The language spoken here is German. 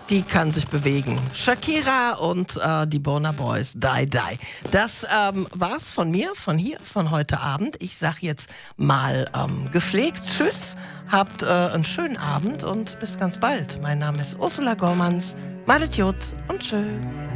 Die kann sich bewegen. Shakira und die Burna Boys, Die Die. Das war's von mir, von hier, von heute Abend. Ich sag jetzt mal gepflegt Tschüss, habt einen schönen Abend und bis ganz bald. Mein Name ist Ursula Gormans. Malet Jod und tschö.